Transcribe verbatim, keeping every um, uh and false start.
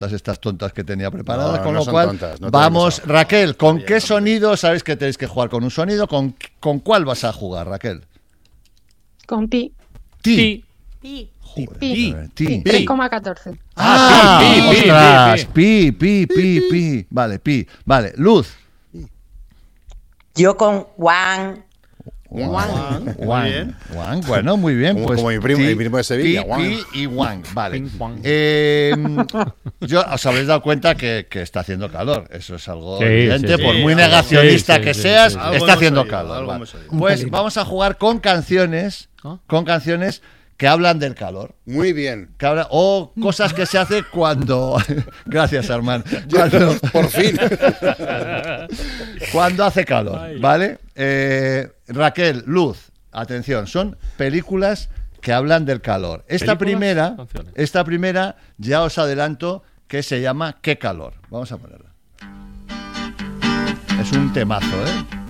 estas tontas que tenía preparadas, No, con no lo son cual tontas, no te vamos, vayas a- Raquel, ¿con Bien, qué bien. sonido? Sabéis que tenéis que jugar con un sonido, ¿con, con cuál vas a jugar, Raquel? Con pi. Ti. Pi. Joder, Pi. eh, ti. Pi. tres coma catorce. Ah, pi, pi, pi, ostras, pi, pi, pi, pi. Vale, pi. Vale, Luz. Yo con Juan. Juan. Muy bien. Juan, bueno, muy bien. Como- Pues como mi primo- Ti, mi primo de Sevilla, Pi, Juan. Pi y Juan. Vale. Ping, Juan. Eh, yo os habréis dado cuenta que, que está haciendo calor. Eso es algo Sí, evidente. sí, por sí. muy Algo- negacionista sí, sí, que sí, seas, sí, sí. Algo está hemos haciendo oído, calor. algo Vale. hemos oído. Pues pelín. vamos a jugar con canciones, ¿Ah? con canciones que hablan del calor. Muy bien. Que habla- o cosas que se hace cuando. Gracias, Armand. Cuando, Por fin. cuando hace calor, Ay. ¿vale? Eh, Raquel, Luz, atención, son películas que hablan del calor. Esta ¿Películas? primera, Canciones. esta primera, ya os adelanto que se llama ¿Qué calor? Vamos a ponerla. Es un temazo, ¿eh?